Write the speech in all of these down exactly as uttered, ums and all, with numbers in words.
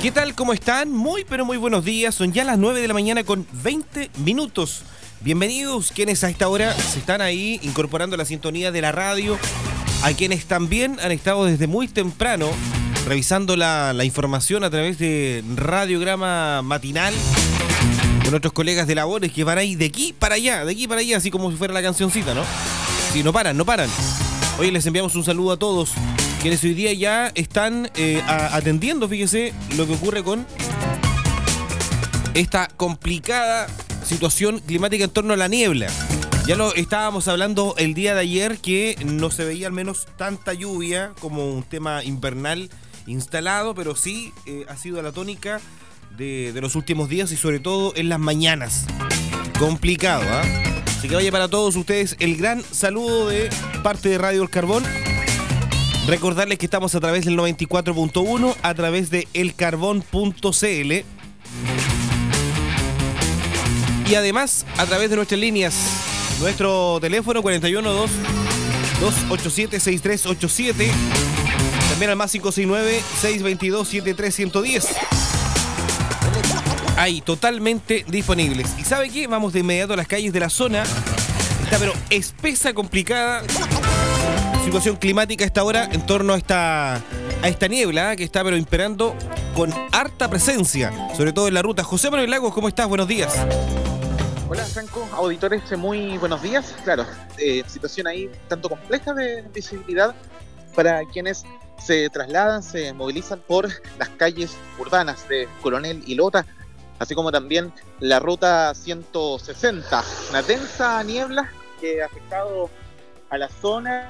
¿Qué tal? ¿Cómo están? Muy pero muy buenos días. Son ya las nueve de la mañana con veinte minutos. Bienvenidos quienes a esta hora se están ahí incorporando a la sintonía de la radio. A quienes también han estado desde muy temprano revisando la, la información a través de Radiograma Matinal con nuestros colegas de labores que van ahí de aquí para allá, de aquí para allá, así como si fuera la cancioncita, ¿no? Sí, no paran, no paran. Hoy les enviamos un saludo a todos quienes hoy día ya están eh, a, atendiendo, fíjese, lo que ocurre con esta complicada situación climática en torno a la niebla. Ya lo estábamos hablando el día de ayer, que no se veía al menos tanta lluvia como un tema invernal instalado, pero sí eh, ha sido la tónica de, de los últimos días y sobre todo en las mañanas. Complicado, ¿ah? ¿eh? Así que vaya para todos ustedes el gran saludo de parte de Radio El Carbón. Recordarles que estamos a través del noventa y cuatro punto uno, a través de elcarbón punto cl y además a través de nuestras líneas. Nuestro teléfono cuarenta y uno dos, dos ochenta y siete, sesenta y tres ochenta y siete. También al más cinco seis nueve, seiscientos veintidós, setenta y tres ciento diez. Ahí, totalmente disponibles. ¿Y sabe qué? Vamos de inmediato a las calles de la zona. Está pero espesa, complicada situación climática a esta hora en torno a esta, a esta niebla ¿eh? que está pero imperando con harta presencia, sobre todo en la ruta. José Manuel Lagos, ¿cómo estás? Buenos días. Hola Franco, auditores, muy buenos días. Claro, eh, situación ahí tanto compleja de visibilidad para quienes se trasladan, se movilizan por las calles urbanas de Coronel y Lota, así como también la ruta ciento sesenta. Una densa niebla que ha afectado a la zona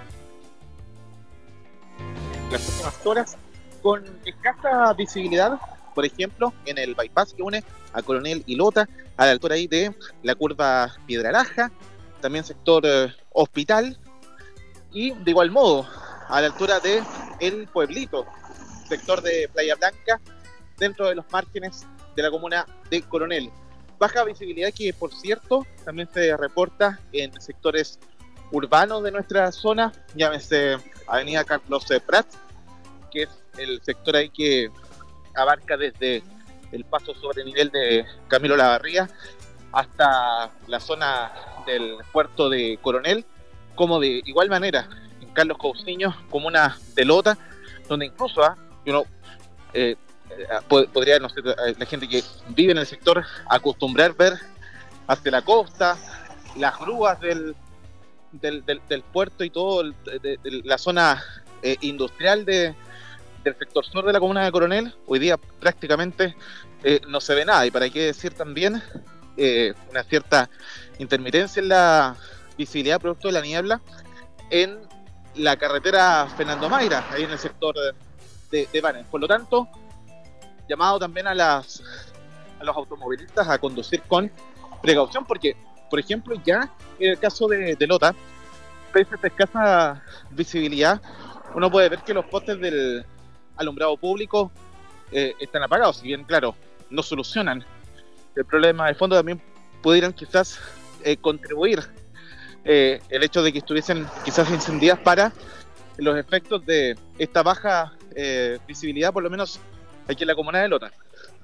las últimas horas, con escasa visibilidad, por ejemplo, en el bypass que une a Coronel y Lota, a la altura ahí de la curva Piedralaja, también sector eh, Hospital, y de igual modo, a la altura de El Pueblito, sector de Playa Blanca, dentro de los márgenes de la comuna de Coronel. Baja visibilidad que, por cierto, también se reporta en sectores urbanos de nuestra zona, llámese Avenida Carlos Prat, que es el sector ahí que abarca desde el paso sobre nivel de Camilo Lavarría hasta la zona del puerto de Coronel, como de igual manera en Carlos Cousiño, comuna de Lota, donde incluso ¿eh? uno eh, pod- podría, no sé, la gente que vive en el sector acostumbrar ver hacia la costa las grúas del Del, del, del puerto y todo, el, de, de la zona eh, industrial de, del sector sur de la comuna de Coronel. Hoy día prácticamente eh, no se ve nada, y para qué decir también eh, una cierta intermitencia en la visibilidad producto de la niebla en la carretera Fernando Mayra, ahí en el sector de, de, de Banes. Por lo tanto, llamado también a, las, a los automovilistas a conducir con precaución, porque por ejemplo, ya en el caso de, de Lota, pese a esta escasa visibilidad, uno puede ver que los postes del alumbrado público eh, están apagados. Si bien, claro, no solucionan el problema de fondo, también pudieran quizás eh, contribuir eh, el hecho de que estuviesen quizás encendidas para los efectos de esta baja eh, visibilidad, por lo menos aquí en la comuna de Lota.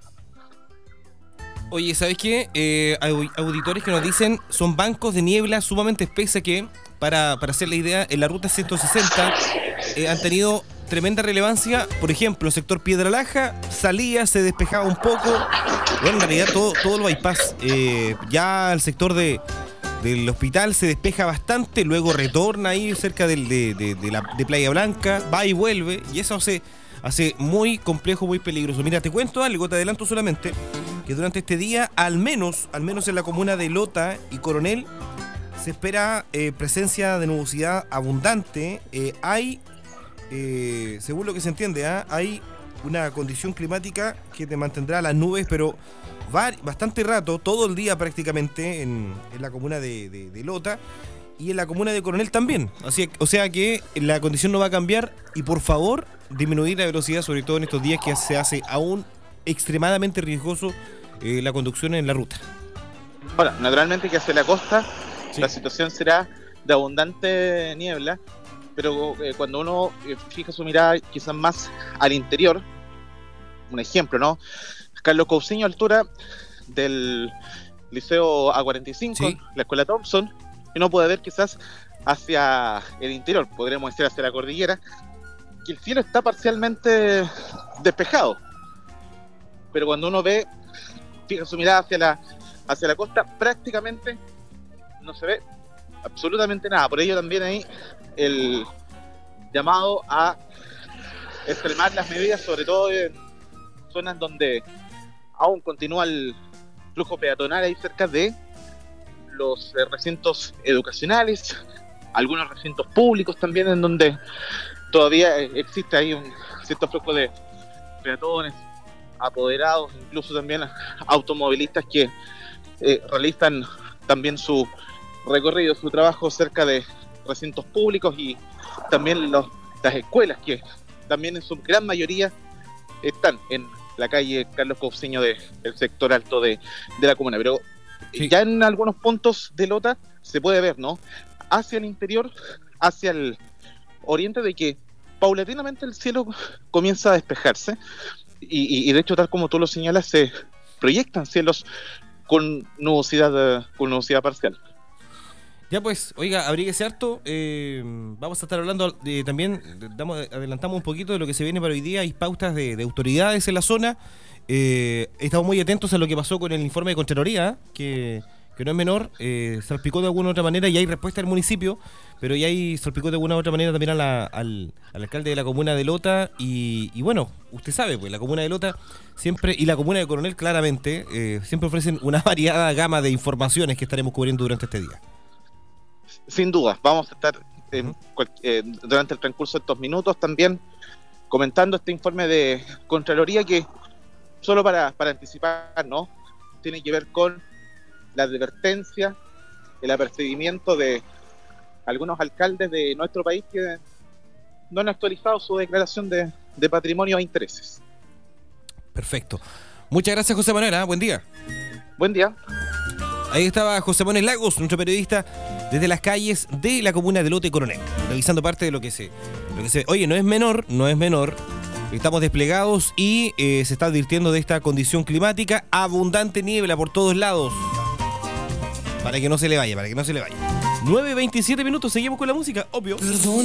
Oye, ¿sabes qué? Eh, hay auditores que nos dicen son bancos de niebla sumamente espesa que, para, para hacer la idea, en la ruta ciento sesenta eh, han tenido tremenda relevancia. Por ejemplo, el sector Piedralaja salía, se despejaba un poco. Bueno, en realidad todo, todo el bypass. Eh, ya el sector de, del hospital se despeja bastante, luego retorna ahí cerca del, de, de, de, la, de Playa Blanca, va y vuelve, y eso hace, hace muy complejo, muy peligroso. Mira, te cuento algo, te adelanto solamente, que durante este día, al menos, al menos en la comuna de Lota y Coronel, se espera eh, presencia de nubosidad abundante. Eh, hay, eh, según lo que se entiende, ¿eh? hay una condición climática que te mantendrá las nubes, pero va bastante rato, todo el día prácticamente, en, en la comuna de, de, de Lota y en la comuna de Coronel también. Así, o sea que la condición no va a cambiar, y por favor, disminuir la velocidad, sobre todo en estos días que se hace aún extremadamente riesgoso eh, la conducción en la ruta. Bueno, naturalmente que hacia la costa sí. La situación será de abundante niebla, pero eh, cuando uno eh, fija su mirada quizás más al interior, un ejemplo, ¿no? Carlos Cousiño, altura del Liceo A cuarenta y cinco, Sí. la Escuela Thompson, y uno puede ver quizás hacia el interior, podríamos decir hacia la cordillera, que el cielo está parcialmente despejado. Pero cuando uno ve, fija su mirada hacia la, hacia la costa, prácticamente no se ve absolutamente nada. Por ello también ahí el llamado a extremar las medidas, sobre todo en zonas donde aún continúa el flujo peatonal ahí cerca de los eh, recintos educacionales, algunos recintos públicos también, en donde todavía existe ahí un cierto flujo de peatones, apoderados, incluso también automovilistas que eh, realizan también su recorrido, su trabajo cerca de recintos públicos, y también los, las escuelas que también en su gran mayoría están en la calle Carlos Cousiño del sector alto de, de la comuna. Pero sí, ya en algunos puntos de Lota se puede ver, ¿no?, hacia el interior, hacia el oriente, de que paulatinamente el cielo comienza a despejarse, y, y, y de hecho, tal como tú lo señalas, se proyectan cielos con nubosidad, con nubosidad parcial. Ya pues, oiga, abríguese harto. Eh, vamos a estar hablando de, también, damos, adelantamos un poquito de lo que se viene para hoy día. Hay pautas de, de autoridades en la zona. Eh, estamos muy atentos a lo que pasó con el informe de Contraloría, que, que no es menor. Eh, salpicó de alguna u otra manera y hay respuesta del municipio, pero ya hay salpicó de alguna u otra manera también a la, al, al alcalde de la comuna de Lota. Y, y bueno, usted sabe, pues la comuna de Lota siempre, y la comuna de Coronel claramente, eh, siempre ofrecen una variada gama de informaciones que estaremos cubriendo durante este día. Sin duda, vamos a estar eh, Uh-huh. cual, eh, durante el transcurso de estos minutos también comentando este informe de Contraloría, que solo para, para anticipar, ¿no?, tiene que ver con la advertencia, el apercibimiento de algunos alcaldes de nuestro país que no han actualizado su declaración de, de patrimonio e intereses. Perfecto. Muchas gracias, José Manuel. ¿eh? Buen día. Buen día. Ahí estaba José Manuel Lagos, nuestro periodista desde las calles de la comuna de Lota y Coronel, revisando parte de lo que se, lo que se... Oye, no es menor, no es menor. Estamos desplegados y eh, se está advirtiendo de esta condición climática, abundante niebla por todos lados. Para que no se le vaya, para que no se le vaya. nueve veintisiete minutos, seguimos con la música, obvio. Perdón.